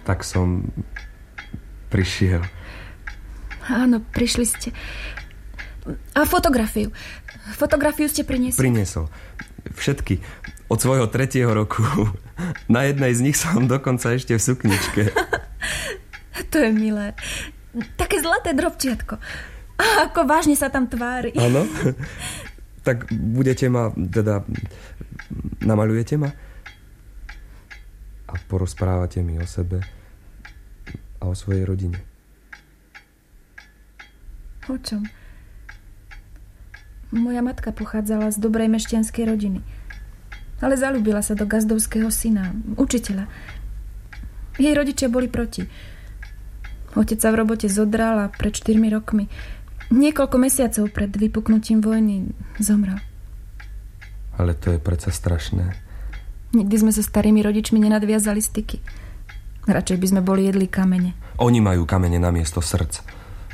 Tak som prišiel. Áno, prišli ste. A fotografiu. Fotografiu ste priniesli? Priniesol. Všetky. Od svojho 3. roku. Na jednej z nich som dokonca ešte v sukničke. To je milé. Také zlaté drobčiatko. Ako vážne sa tam tvári. Áno? Tak budete ma, teda namalujete ma? A porozprávate mi o sebe a o svojej rodine. O čom? Moja matka pochádzala z dobrej mešťanskej rodiny. Ale zaľúbila sa do gazdovského syna, učiteľa. Jej rodičia boli proti. Otec sa v robote zodral a pred 4 rokmi, niekoľko mesiacov pred vypuknutím vojny, zomrel. Ale to je predsa strašné. Nikdy sme so starými rodičmi nenadviazali styky. Radšej by sme boli jedli kamene. Oni majú kamene namiesto srdc.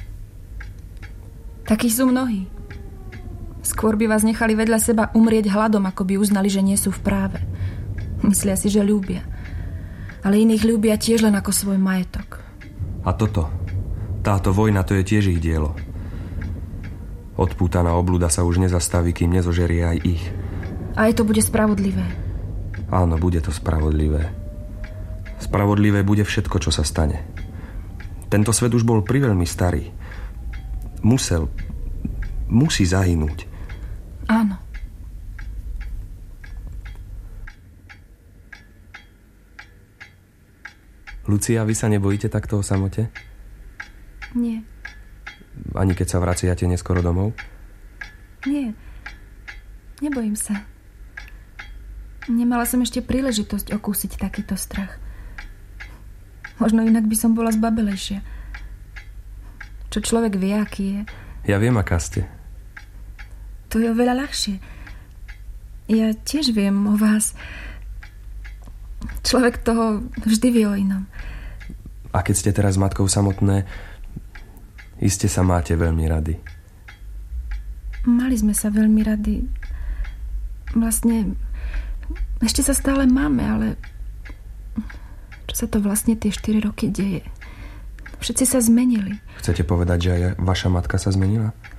Takí sú mnohí. Skôr by vás nechali vedľa seba umrieť hladom, ako by uznali, že nie sú v práve. Myslia si, že ľúbia. Ale iných ľúbia tiež len ako svoj majetok. A táto vojna, to je tiež ich dielo. Odpútaná obluda sa už nezastaví, kým nezožerie aj ich. Aj to bude spravodlivé. Áno, bude to spravodlivé. Spravodlivé bude všetko, čo sa stane. Tento svet už bol priveľmi starý. Musí zahynúť. Áno. Lucia, vy sa nebojíte takto o samote? Nie. Ani keď sa vraciate neskoro domov? Nie. Nebojím sa. Nemala som ešte príležitosť okúsiť takýto strach. Možno inak by som bola zbabelejšia. Čo človek vie, aký je. Ja viem, aká ste. To je oveľa ľahšie. Ja tiež viem o vás. Človek toho vždy vie o inom. A keď ste teraz s matkou samotné, iste sa máte veľmi rady. Mali sme sa veľmi rady. Vlastne ešte sa stále máme, ale čo sa to vlastne tie 4 roky deje? Všetci sa zmenili. Chcete povedať, že aj vaša matka sa zmenila?